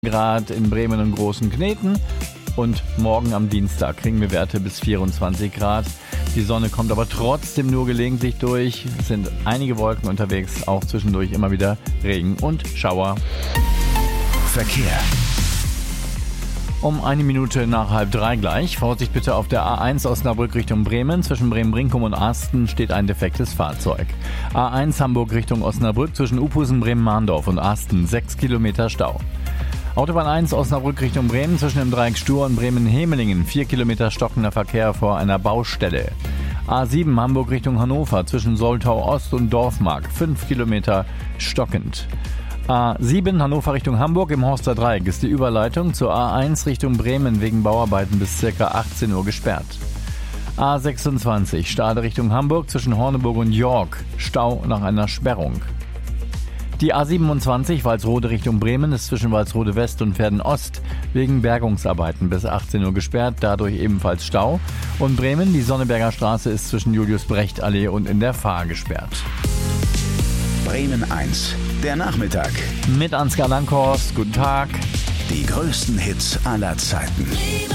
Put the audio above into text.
Grad in Bremen und Großenkneten. Und morgen am Dienstag kriegen wir Werte bis 24 Grad. Die Sonne kommt aber trotzdem nur gelegentlich durch. Es sind einige Wolken unterwegs, auch zwischendurch immer wieder Regen und Schauer. Verkehr. Um 1 Minute nach 2:30 gleich. Vorsicht bitte auf der A1 Osnabrück Richtung Bremen. Zwischen Bremen-Brinkum und Asten steht ein defektes Fahrzeug. A1 Hamburg Richtung Osnabrück zwischen Uphusen, Bremen-Mahndorf und Asten 6 Kilometer Stau. Autobahn 1 Osnabrück Richtung Bremen zwischen dem Dreieck Stur und Bremen-Hemelingen 4 Kilometer stockender Verkehr vor einer Baustelle. A7 Hamburg Richtung Hannover zwischen Soltau Ost und Dorfmark 5 Kilometer stockend. A7 Hannover Richtung Hamburg im Horster Dreieck ist die Überleitung zur A1 Richtung Bremen wegen Bauarbeiten bis ca. 18 Uhr gesperrt. A26 Stade Richtung Hamburg zwischen Horneburg und York, Stau nach einer Sperrung. Die A27 Walsrode Richtung Bremen ist zwischen Walsrode West und Verden Ost wegen Bergungsarbeiten bis 18 Uhr gesperrt, dadurch ebenfalls Stau. Und Bremen, die Sonneberger Straße ist zwischen Julius-Brecht-Allee und in der Fahr gesperrt. Bremen 1, der Nachmittag. Mit Ansgar Lankhorst, guten Tag. Die größten Hits aller Zeiten.